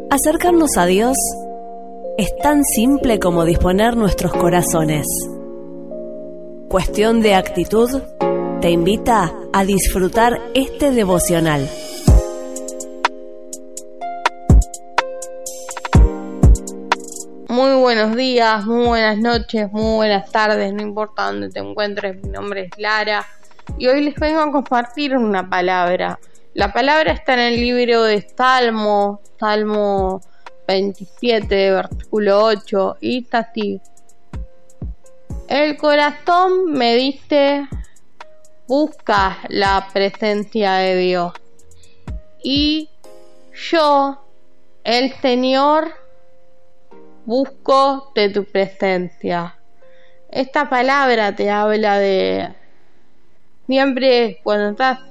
Acercarnos a Dios es tan simple como disponer nuestros corazones. Cuestión de actitud te invita a disfrutar este devocional. Muy buenos días, muy buenas noches, muy buenas tardes, no importa dónde te encuentres, mi nombre es Lara y hoy les vengo a compartir una palabra. La palabra está en el libro de Salmo 27, versículo 8, y está así: el corazón me dice, busca la presencia de Dios, y yo, el Señor, busco de tu presencia. Esta palabra te habla de siempre cuando estás,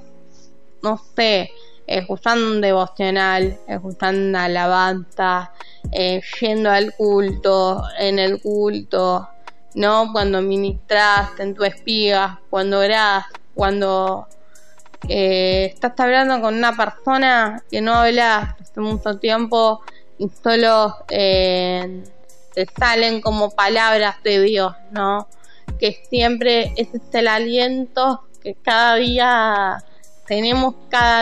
escuchando un devocional, escuchando una alabanza, yendo al culto, en el culto, ¿no? Cuando ministras en tu espiga, cuando orás, cuando estás hablando con una persona que no hablas hace mucho tiempo y solo te salen como palabras de Dios, ¿no? Que siempre ese es el aliento que cada día tenemos,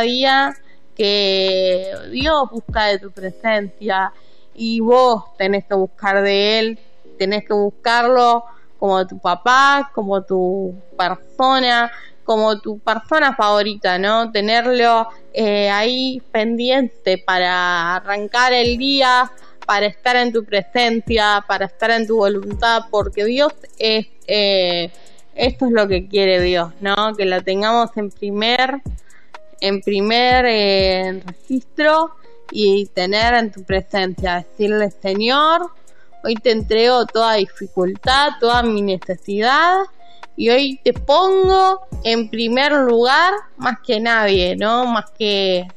que Dios busca de tu presencia y vos tenés que buscar de Él, tenés que buscarlo como tu papá, como tu persona favorita, ¿no? Tenerlo ahí pendiente para arrancar el día, para estar en tu presencia, para estar en tu voluntad, porque Dios es, esto es lo que quiere Dios, ¿no? Que la tengamos en primer registro y tener en tu presencia, decirle: Señor, hoy te entrego toda dificultad, toda mi necesidad, y hoy te pongo en primer lugar más que nadie, ¿no? Más que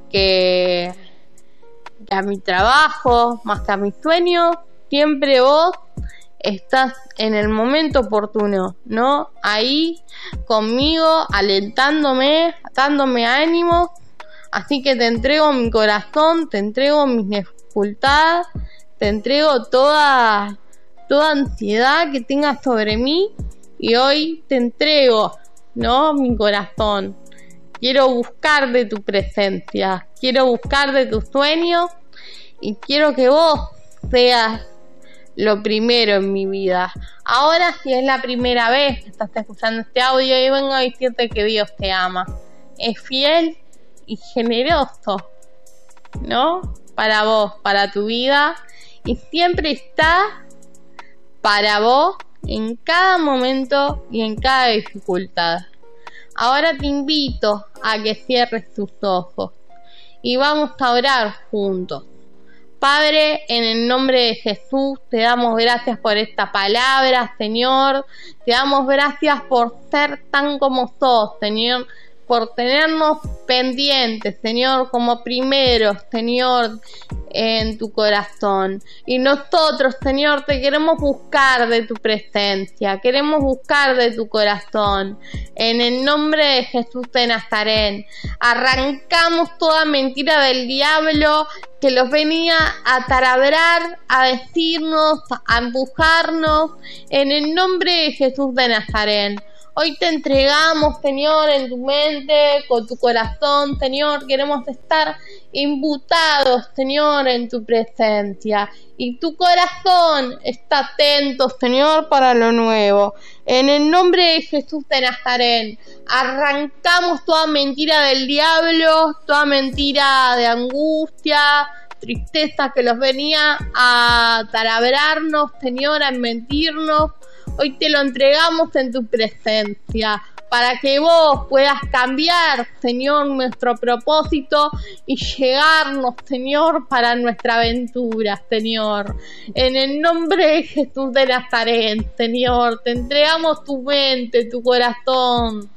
a mi trabajo, más que a mis sueños. Siempre vos estás en el momento oportuno, ¿no? Ahí conmigo, alentándome, dándome ánimo. Así que te entrego mi corazón, te entrego mis dificultades, te entrego toda ansiedad que tengas sobre mí, y hoy te entrego, ¿no? Mi corazón. Quiero buscar de tu presencia, quiero buscar de tus sueños, y quiero que vos seas lo primero en mi vida. Ahora, si es la primera vez que estás escuchando este audio, y vengo a decirte que Dios te ama, es fiel y generoso, ¿no? Para vos, para tu vida, y siempre está para vos en cada momento y en cada dificultad. Ahora te invito a que cierres tus ojos y vamos a orar juntos. Padre, en el nombre de Jesús, te damos gracias por esta palabra, Señor. Te damos gracias por ser tan como sos, Señor, por tenernos pendientes, Señor, como primeros, Señor, en tu corazón. Y nosotros, Señor, te queremos buscar de tu presencia, queremos buscar de tu corazón. En el nombre de Jesús de Nazaret, arrancamos toda mentira del diablo que los venía a taladrar, a decirnos, a empujarnos. En el nombre de Jesús de Nazaret, hoy te entregamos, Señor, en tu mente, con tu corazón, Señor. Queremos estar imputados, Señor, en tu presencia. Y tu corazón está atento, Señor, para lo nuevo. En el nombre de Jesús de Nazaret, arrancamos toda mentira del diablo, toda mentira de angustia, tristeza que los venía a talabrarnos, Señor, a mentirnos. Hoy te lo entregamos en tu presencia, para que vos puedas cambiar, Señor, nuestro propósito y llegarnos, Señor, para nuestra aventura, Señor. En el nombre de Jesús de Nazaret, Señor, te entregamos tu mente, tu corazón,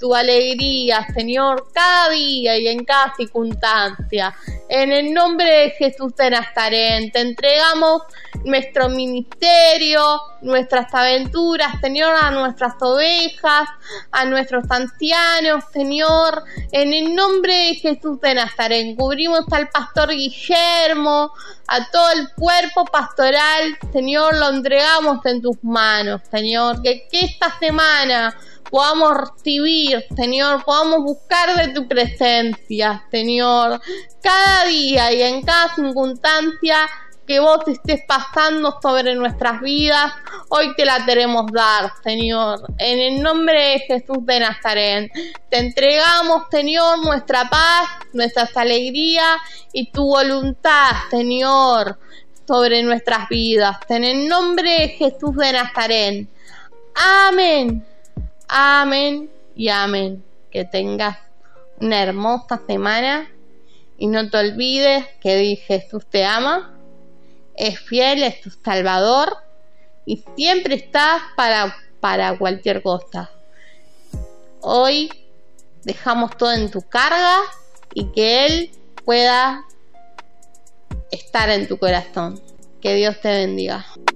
tu alegría, Señor, cada día y en cada circunstancia. En el nombre de Jesús de Nazaret, te entregamos nuestro ministerio, nuestras aventuras, Señor, a nuestras ovejas, a nuestros ancianos, Señor, en el nombre de Jesús de Nazaret. Cubrimos al pastor Guillermo, a todo el cuerpo pastoral, Señor, lo entregamos en tus manos, Señor, que esta semana podamos recibir, Señor, podamos buscar de tu presencia, Señor, cada día y en cada circunstancia que vos estés pasando sobre nuestras vidas, hoy te la queremos dar, Señor, en el nombre de Jesús de Nazaret. Te entregamos, Señor, nuestra paz, nuestras alegrías y tu voluntad, Señor, sobre nuestras vidas, en el nombre de Jesús de Nazaret. Amén, amén y amén. Que tengas una hermosa semana y no te olvides que Jesús te ama, es fiel, es tu Salvador y siempre estás para cualquier cosa. Hoy dejamos todo en tu carga y que Él pueda estar en tu corazón. Que Dios te bendiga.